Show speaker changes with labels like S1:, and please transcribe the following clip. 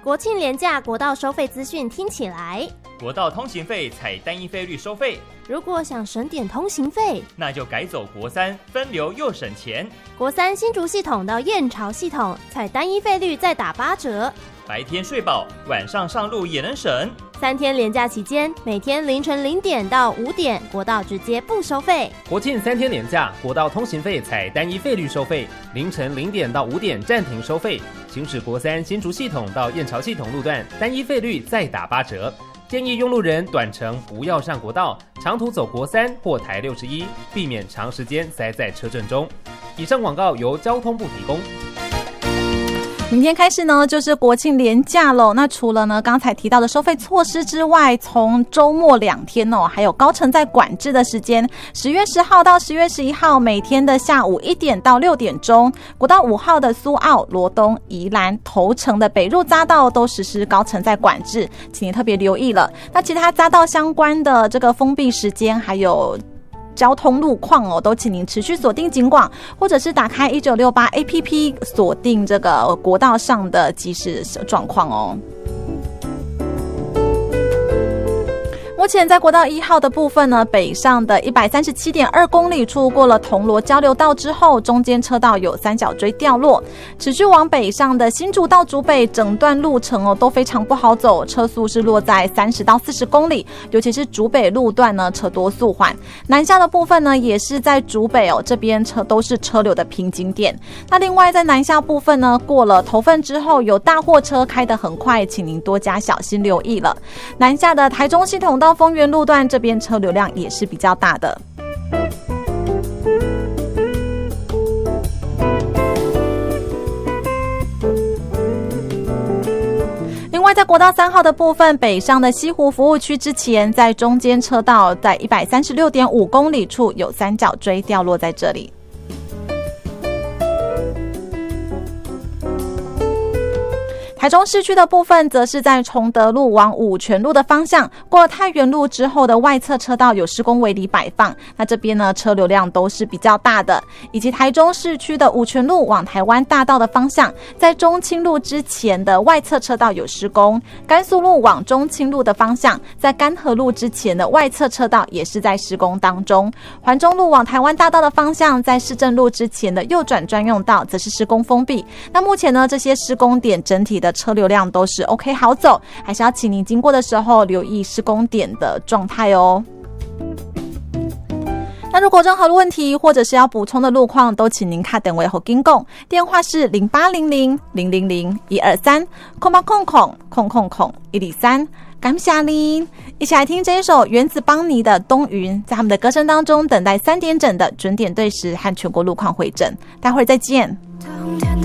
S1: 国庆连假国道收费资讯听起来，
S2: 国道通行费采单一费率收费。
S1: 如果想省点通行费，
S2: 那就改走国三，分流又省钱。
S1: 国三新竹系统到燕巢系统采单一费率再打8折，
S2: 白天睡饱，晚上上路也能省。
S1: 3天连假期间，每天凌晨0点到5点，国道直接不收费。
S3: 国庆3天连假，国道通行费采单一费率收费，凌晨0点到5点暂停收费。行驶国三新竹系统到燕巢系统路段，单一费率再打8折。建议用路人短程不要上国道，长途走国三或台61，避免长时间塞在车阵中。以上广告由交通部提供。
S4: 明天开始呢，就是国庆连假喽。那除了呢刚才提到的收费措施之外，从周末2天哦，还有高乘载管制的时间，10月10号到10月11号，每天的下午1点到6点钟，国道5号的苏澳、罗东、宜兰、头城的北入匝道都实施高乘载管制，请你特别留意了。那其他匝道相关的这个封闭时间还有交通路况哦，都请您持续锁定警广，或者是打开1968 APP 锁定这个国道上的即时状况哦。目前在国道1号的部分呢，北上的 137.2 公里处过了铜锣交流道之后，中间车道有三角锥掉落，持续往北上的新竹到竹北整段路程哦都非常不好走，车速是落在30到40公里，尤其是竹北路段呢车多速缓。南下的部分呢也是在竹北哦这边都是车流的瓶颈点。那另外在南下部分呢，过了头份之后有大货车开得很快，请您多加小心留意了。南下的台中系统到丰原路段这边车流量也是比较大的。另外在国道3号的部分，北上的西湖服务区之前，在中间车道在 136.5 公里处有三角锥掉落在这里。台中市区的部分则是在崇德路往五权路的方向，过了太原路之后的外侧车道有施工围篱摆放，那这边呢车流量都是比较大的。以及台中市区的五权路往台湾大道的方向，在中清路之前的外侧车道有施工，甘肃路往中清路的方向，在甘和路之前的外侧车道也是在施工当中。环中路往台湾大道的方向，在市政路之前的右转专用道则是施工封闭。那目前呢这些施工点整体的车流量都是 OK 好走，还是要请您经过的时候留意施工点的状态哦。那如果任何问题或者是要补充的路况，都请您打电话给金讲，电话是0800-000-123，0800-123，感谢您。一起来听这一首原子邦尼的《冬云》，在他们的歌声当中等待3点整的准点对时和全国路况回诊。待会儿再见。冬天的